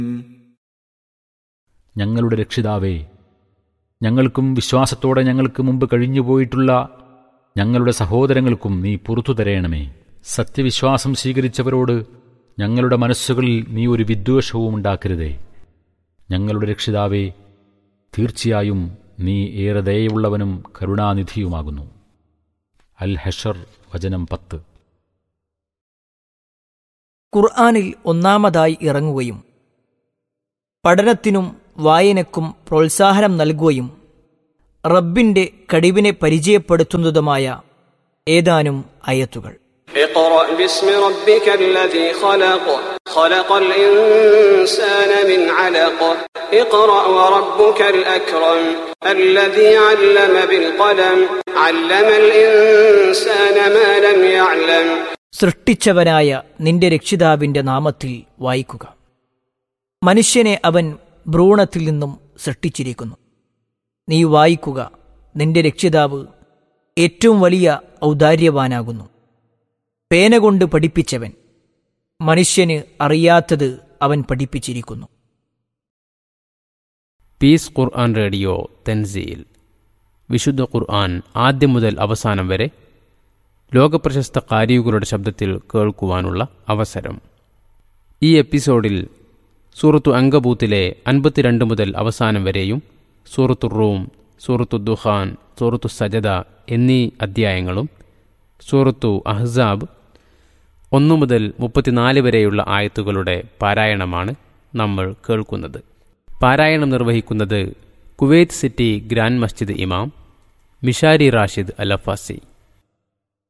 ഞങ്ങളുടെ രക്ഷിതാവേ, ഞങ്ങൾക്കും വിശ്വാസത്തോടെ ഞങ്ങൾക്ക് മുമ്പ് കഴിഞ്ഞുപോയിട്ടുള്ള ഞങ്ങളുടെ സഹോദരങ്ങൾക്കും നീ പുറത്തു തരേണമേ. സത്യവിശ്വാസം സ്വീകരിച്ചവരോട് ഞങ്ങളുടെ മനസ്സുകളിൽ നീ ഒരു വിദ്വേഷവും ഉണ്ടാക്കരുതേ. ഞങ്ങളുടെ രക്ഷിതാവേ, തീർച്ചയായും നീ ഏറെ ദയയുള്ളവനും കരുണാനിധിയുമാകുന്നു. അൽ ഹഷർ വചനം 10. ഖുർആനിൽ ഒന്നാമതായി ഇറങ്ങുകയും പഠനത്തിനും വായനക്കും പ്രോത്സാഹനം നൽകുകയും റബ്ബിന്റെ കഴിവിനെ പരിചയപ്പെടുത്തുന്നതുമായ ഏതാനും ആയത്തുകൾ. اقرأ باسم ربك الذي خلق خلق الإنسان من علق اقرأ وربك الأكرم الذي علم بالقلم علم الإنسان ما لم يعلم. സൃഷ്ടിച്ചവനായ നിന്റെ രക്ഷിതാവിന്റെ നാമത്തിൽ വായിക്കുക. മനുഷ്യനെ അവൻ ഭ്രൂണത്തിൽ നിന്നും സൃഷ്ടിച്ചിരിക്കുന്നു. നീ വായിക്കുക, നിന്റെ രക്ഷിതാവ് ഏറ്റവും വലിയ ഔദാര്യവാനാകുന്നു. പേന കൊണ്ട് പഠിപ്പിച്ചവൻ, മനുഷ്യന് അറിയാത്തത് അവൻ പഠിപ്പിച്ചിരിക്കുന്നു. പീസ് ഖുർആൻ റേഡിയോ തൻസീൽ. വിശുദ്ധ ഖുർആൻ ആദ്യം മുതൽ അവസാനം വരെ ലോകപ്രശസ്ത ഖാരികളുടെ ശബ്ദത്തിൽ കേൾക്കുവാനുള്ള അവസരം. ഈ എപ്പിസോഡിൽ സൂറത്തു അങ്കബൂത്തിലെ 52 മുതൽ അവസാനം വരെയും സൂറത്തു റൂം, സൂറത്തു ദുഖാൻ, സൂറത്തു സജദ എന്നീ അധ്യായങ്ങളും സൂറത്തു അഹ്സാബ് 1 മുതൽ 34 വരെയുള്ള ആയത്തുകളുടെ പാരായണമാണ് നമ്മൾ കേൾക്കുന്നത്. പാരായണം നിർവഹിക്കുന്നത് കുവൈത്ത് സിറ്റി ഗ്രാൻഡ് മസ്ജിദ് ഇമാം മിഷാരി റാഷിദ് അൽ അഫാസി.